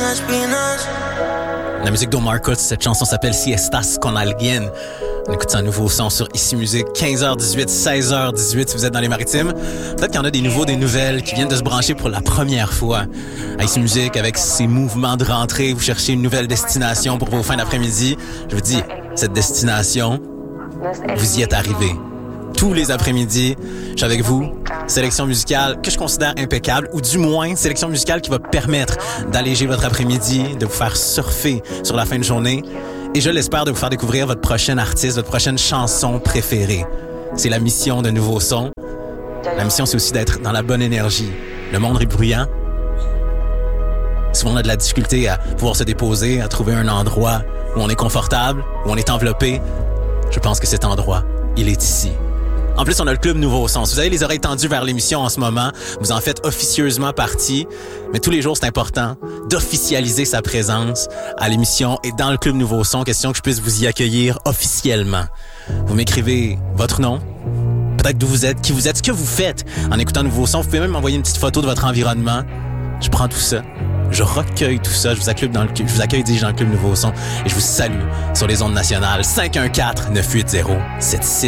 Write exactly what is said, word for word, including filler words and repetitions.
La musique d'Omar Coates, cette chanson s'appelle Si Estás Con Alguien. On écoute un nouveau son sur Ici Musique, quinze heures dix-huit, seize heures dix-huit si vous êtes dans les Maritimes. Peut-être qu'il y en a des nouveaux, des nouvelles qui viennent de se brancher pour la première fois. À Ici Musique, avec ses mouvements de rentrée, vous cherchez une nouvelle destination pour vos fins d'après-midi. Je vous dis, cette destination, vous y êtes arrivé. Tous les après-midi, je suis avec vous. Sélection musicale que je considère impeccable, ou du moins sélection musicale qui va permettre d'alléger votre après-midi, de vous faire surfer sur la fin de journée. Et je l'espère de vous faire découvrir votre prochain artiste, votre prochaine chanson préférée. C'est la mission de Nouveau Son. La mission, c'est aussi d'être dans la bonne énergie. Le monde est bruyant. Souvent, on a de la difficulté à pouvoir se déposer, à trouver un endroit où on est confortable, où on est enveloppé. Je pense que cet endroit, il est ici. En plus, on a le Club Nouveau Son. Si vous avez les oreilles tendues vers l'émission en ce moment, vous en faites officieusement partie. Mais tous les jours, c'est important d'officialiser sa présence à l'émission et dans le Club Nouveau Son. Question que je puisse vous y accueillir officiellement. Vous m'écrivez votre nom, peut-être d'où vous êtes, qui vous êtes, ce que vous faites en écoutant Nouveau Son. Vous pouvez même m'envoyer une petite photo de votre environnement. Je prends tout ça. Je recueille tout ça. Je vous accueille dans le, je vous accueille déjà dans le Club Nouveau Son et je vous salue sur les ondes nationales. cinq un quatre, neuf huit zéro, sept six